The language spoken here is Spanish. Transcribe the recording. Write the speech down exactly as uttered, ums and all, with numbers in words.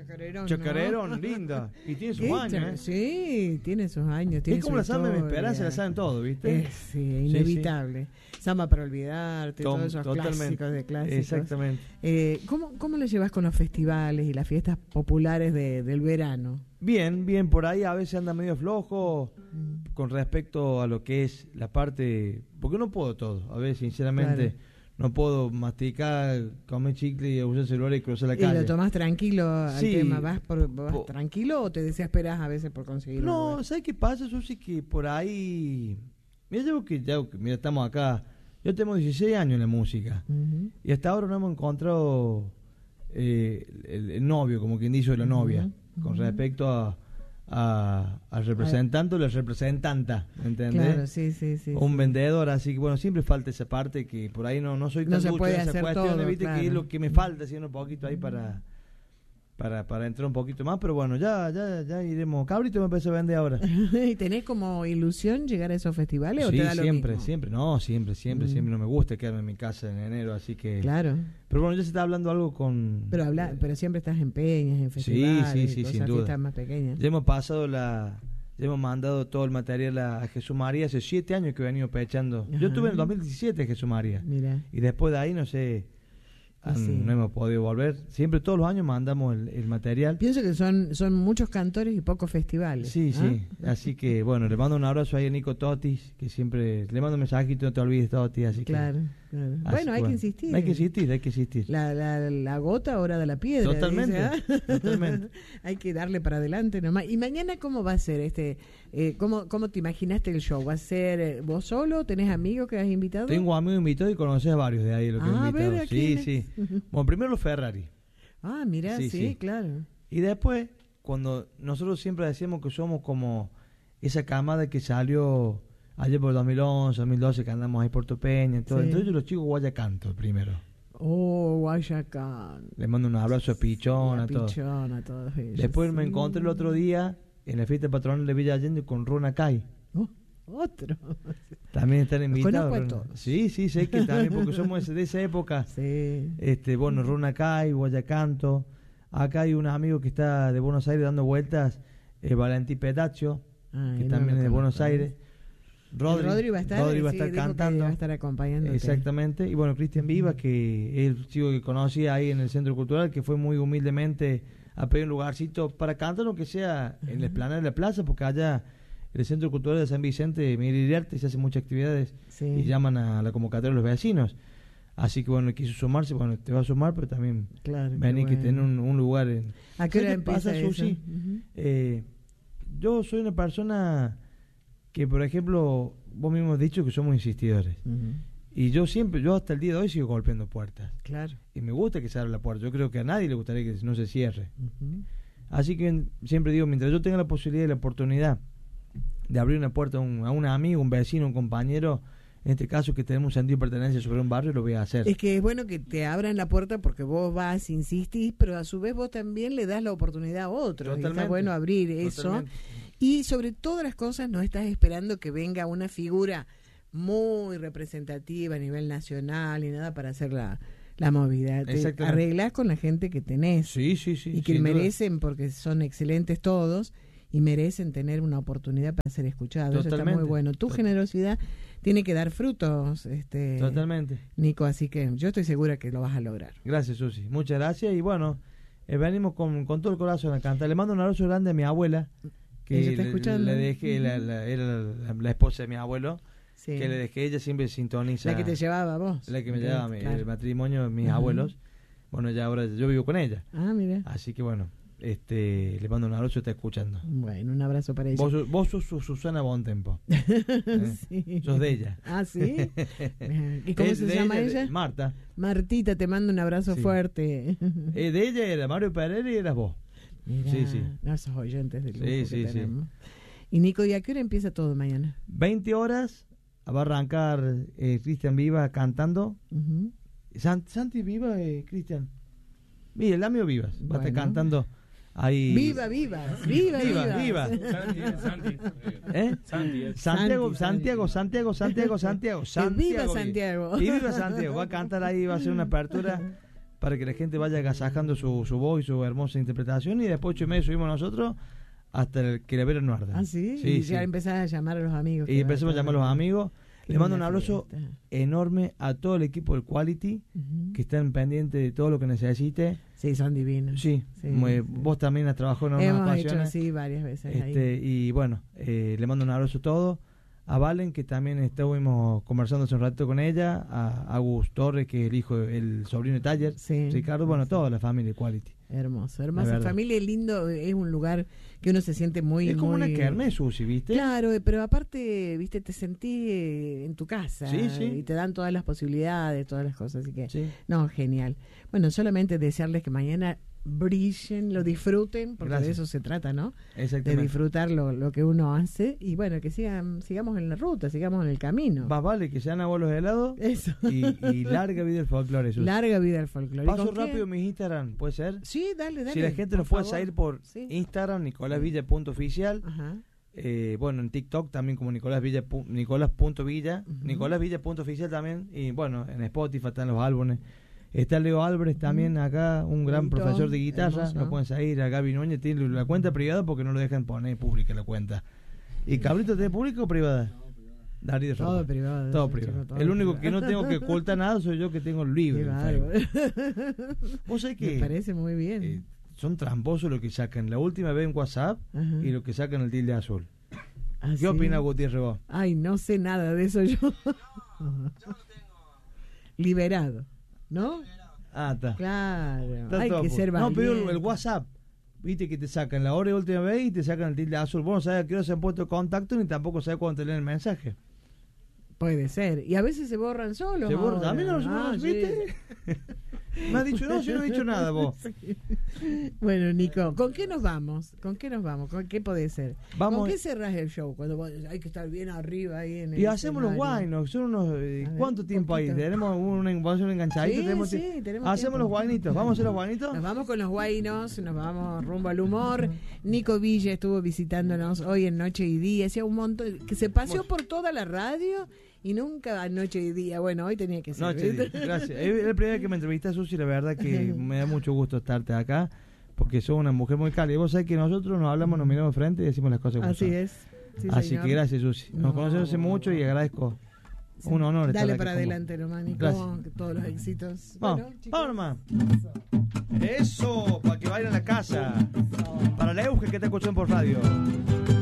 chacarerón. Chacarerón, ¿no? linda. Y tiene sus años, ¿eh? Sí, tiene sus años. Tiene es como la samba de mi esperanza, la saben saben todo, ¿viste? Es, sí, inevitable. Sí, sí. Samba para olvidarte, Tom, todos esos totalmente. clásicos de clásicos. Exactamente. Eh, ¿cómo, ¿Cómo le llevas con los festivales y las fiestas populares de, del verano? Bien, bien, por ahí a veces anda medio flojo mm. con respecto a lo que es la parte, porque no puedo todo, a veces sinceramente claro. no puedo masticar, comer chicle y usar celular y cruzar la ¿Y calle. ¿Y lo tomás tranquilo al sí. tema? ¿Vas, por, vas po- tranquilo o te desesperas a veces por conseguirlo? No, ¿sabes qué pasa, Susi? Que por ahí, mira, yo que ya, mira, estamos acá, yo tengo dieciséis años en la música uh-huh. y hasta ahora no hemos encontrado eh, el, el novio, como quien dice, la uh-huh. novia. Con respecto a, a, al representante o la representanta, ¿entendés? Claro, sí, sí, sí. Un sí. vendedor, así que bueno, siempre falta esa parte que por ahí no, no soy tan no se ducho puede en esa hacer cuestión, todo, ¿viste? Claro. Que es lo que me falta, haciendo un poquito ahí para, para, para entrar un poquito más, pero bueno, ya, ya, ya iremos. Cabrito me empezó a vender ahora. ¿Y tenés como ilusión llegar a esos festivales sí, o te da lo siempre, mismo? siempre, no, siempre, siempre, mm. siempre no me gusta quedarme en mi casa en enero, así que... Claro. Pero bueno, ya se está hablando algo con... Pero habla, pero siempre estás en peñas, en festivales, sí, sí, sí, cosas, sin duda. fiestas más pequeñas. Ya hemos pasado la... Ya hemos mandado todo el material a, a Jesús María, hace siete años que he venido pechando. Ajá. Yo estuve en el dos mil diecisiete Jesús María. Mira. Y después de ahí, no sé, han, sí. no hemos podido volver. Siempre, todos los años mandamos el, el material. Pienso que son son muchos cantores y pocos festivales. Sí, ¿ah? sí. Así que, bueno, le mando un abrazo ahí a Nico Totis, que siempre... Le mando un mensajito, no te olvides, Totis, así claro, que... claro. Así, Bueno, hay bueno, que insistir. Hay que insistir, hay que insistir. La, la, la gota ahora de la piedra. Totalmente, dice, ¿ah? totalmente. Hay que darle para adelante nomás. ¿Y mañana cómo va a ser? este eh, ¿cómo, ¿Cómo te imaginaste el show? ¿Va a ser eh, vos solo? ¿Tenés amigos que has invitado? Tengo amigos invitados y conoces a varios de ahí, lo que ah, he invitado. Ver, sí, sí. Bueno, primero los Ferrari. Ah, mirá, sí, sí, sí, claro. Y después, cuando nosotros siempre decíamos que somos como esa camada que salió ayer por dos mil once, dos mil doce, que andamos ahí por Topeña y todo. Sí. Entonces los chicos Guayacanto primero. Oh, Guayacanto. Les mando un abrazo a Pichón, a, a todos. Pichón, a todos ellos. Después sí. me encontré el otro día en la fiesta patronal de Villa Allende con Runa Kai. Oh, otro. También están invitados. Conozco a todos. Sí, sí, sé que también, porque somos de esa época. Sí. Este, bueno, Runa Kai, Guayacanto. Acá hay un amigo que está de Buenos Aires dando vueltas, eh, Valentín Petaccio, Ay, que no también es de Buenos Aires. Rodri, Rodri va a estar, Rodri va a estar sí, cantando. Va a estar acompañando. Exactamente. Y bueno, Cristian Vivas, que es el chico que conocí ahí en el Centro Cultural, que fue muy humildemente a pedir un lugarcito para cantar, aunque sea en la explanada de la plaza, porque allá en el Centro Cultural de San Vicente, Miguel Iriarte, se hacen muchas actividades sí. y llaman a la convocatoria de los vecinos. Así que bueno, quiso sumarse, bueno, te va a sumar, pero también claro, vení bueno. que tener un, un lugar. En... ¿A qué hora qué pasa, Susi? Uh-huh. Eh, yo soy una persona que, por ejemplo, vos mismo has dicho que somos insistidores. Uh-huh. Y yo siempre, yo hasta el día de hoy sigo golpeando puertas. Claro. Y me gusta que se abra la puerta. Yo creo que a nadie le gustaría que no se cierre. Uh-huh. Así que siempre digo, mientras yo tenga la posibilidad y la oportunidad de abrir una puerta a un, a un amigo, un vecino, un compañero, en este caso que tenemos un sentido de pertenencia sobre un barrio, lo voy a hacer. Es que es bueno que te abran la puerta porque vos vas, insistís, pero a su vez vos también le das la oportunidad a otros. Está bueno abrir eso. Totalmente. Y sobre todas las cosas no estás esperando que venga una figura muy representativa a nivel nacional y nada para hacer la, la movida. Te arreglás con la gente que tenés. Sí, sí, sí. Y que merecen, duda. Porque son excelentes todos, y merecen tener una oportunidad para ser escuchados. Eso está muy bueno. Tu generosidad tiene que dar frutos, este totalmente, Nico, así que yo estoy segura que lo vas a lograr. Gracias, Susi, muchas gracias. Y bueno, eh, venimos con, con todo el corazón a cantar. Le mando un abrazo grande a mi abuela, que ¿Ella está escuchando? Le, le dejé, la, la, era la, la esposa de mi abuelo, sí. que le dejé, ella siempre sintoniza. La que te llevaba a vos. La que me llevaba claro. el matrimonio de mis uh-huh. abuelos. Bueno, ya ahora yo vivo con ella. Ah, mira. Así que bueno, este le mando un abrazo, está escuchando. Bueno, un abrazo para ella. Vos, vos sos su Susana Bontempo. ¿Eh? Sí. Sos de ella. Ah, ¿sí? ¿Y cómo es se de llama ella? ella? De Marta. Martita, te mando un abrazo sí. fuerte. Eh, de ella era Mario Pereira y eras vos. Mirá, sí, sí. Esos oyentes del grupo sí, que sí, tenemos. Sí. Y Nico, ¿y a qué hora empieza todo mañana? veinte horas, va a arrancar eh, Cristian Viva cantando. Uh-huh. Sant, Santi Viva, eh, Cristian. Mira, el amigo Vivas, va bueno. a estar cantando ahí. Viva, Vivas, viva, viva, viva. Santi, Santi. ¿Eh? Santi, Santiago, Santiago, Santiago, Santiago, Santiago, Santiago. Viva Santiago. Y viva Santiago, va a cantar ahí, va a hacer una apertura para que la gente vaya agasajando su, su voz y su hermosa interpretación, y después ocho y media subimos nosotros hasta el que la vera no arda. ¿Ah, sí? Sí, y sí. ya empezás a llamar a los amigos. Y empezamos a llamar a los amigos. Qué Le mando un linda abrazo fiesta. enorme a todo el equipo del Quality, Uh-huh. que están pendientes de todo lo que necesite. Sí, son divinos. Sí, Sí, muy- sí. vos también has trabajado en unas Hemos hecho, ocasiones. sí, varias veces Este, ahí. y bueno, eh, le mando un abrazo a todos. A Valen, que también estuvimos conversando hace un rato con ella. A Agus Torres, que es el hijo, el sobrino de Taller. Sí. Ricardo, bueno, toda la familia Quality. Hermoso, La hermosa verdad. familia, lindo, es un lugar que uno se siente muy... es como muy- una kermés, Susi, ¿viste? Claro, eh, pero aparte, viste, te sentís eh, en tu casa. Sí, sí. Y te dan todas las posibilidades, todas las cosas, así que... Sí. No, genial. Bueno, solamente desearles que mañana brillen, lo disfruten, porque Gracias. de eso se trata, ¿no? De Exactamente. disfrutar lo, lo que uno hace y bueno, que sigan, sigamos en la ruta, sigamos en el camino. Más vale que sean abuelos helados Eso. y, y larga vida el folclore, Susi. Larga vida al folclore. ¿Y Paso con qué? rápido mis Instagram, ¿puede ser? Sí, dale, dale. Si la gente por nos puede favor. seguir por Sí. Instagram, nicolasvilla.oficial. Ajá. Eh, bueno, en TikTok también como Nicolás Villa, pu- Nicolás.villa, Ujú. nicolásvilla.oficial también, y bueno, en Spotify están los álbumes. Está Leo Álvarez también acá, un gran Bonito, profesor de guitarra. hermoso. Lo pueden seguir. A Gaby Núñez tiene la cuenta privada porque no lo dejan poner pública la cuenta. ¿Y Cabrito tiene pública o privada? Darío Todo Rojas. privado. Todo eso, privado. chico, todo El único privado. que no tengo que ocultar nada soy yo, que tengo libre. Qué en bárbaro. Facebook. Vos sabés que Me parece muy bien. eh, son tramposos lo que sacan. La última vez en WhatsApp Ajá. y lo que sacan el tilde azul. ¿Ah, ¿Qué sí? opina Gutiérrez vos? Ay, no sé nada de eso yo. Liberado, ¿no? Ah, está. Claro. Está Hay todo que pu- ser No, valiente. pero el, el WhatsApp. Viste que te sacan la hora de última vez y te sacan el tilde azul. Vos no sabés a qué hora se han puesto en contacto ni tampoco sabés cuándo te leen el mensaje. Puede ser. Y a veces se borran solos. Se borra. ahora. A mí no, Ah, no, sí. ¿viste? Me has dicho, no, yo no he dicho nada vos. Bueno, Nico, ¿con qué nos vamos? ¿Con qué nos vamos? ¿Con qué puede ser? Vamos- ¿Con qué cerrás el show? Cuando vos- hay que estar bien arriba ahí en el Y hacemos los escenario. guainos, son unos... eh, A ver, ¿Cuánto tiempo hay? poquito. ¿Tenemos un, un, un enganchadito? Sí, ¿Tenemos sí, ti- tenemos Hacemos tiempo. los guainitos, ¿vamos a hacer los guainitos? Nos vamos con los guainos, nos vamos rumbo al humor. Nico Villa estuvo visitándonos hoy en Noche y Día, hacía un montón, que se paseó por toda la radio y nunca a Noche y Día. Bueno, hoy tenía que ser. Noche, ¿viste? día. Gracias. Es la primera vez que me entrevistas, Susi, la verdad que me da mucho gusto estarte acá, porque sos una mujer muy cálida. Vos sabés que nosotros nos hablamos, nos miramos de frente y decimos las cosas como Así son. es. Sí, Así señor. que gracias, Susi. Nos No. conocemos hace mucho y agradezco. Un honor estar Dale aquí para con vos. adelante, nomás, Nico, Gracias. que todos los éxitos. Vamos, Bueno, chicos, vamos nomás. Eso, para que vayan a la casa. Para la Euge que te escuchan por radio.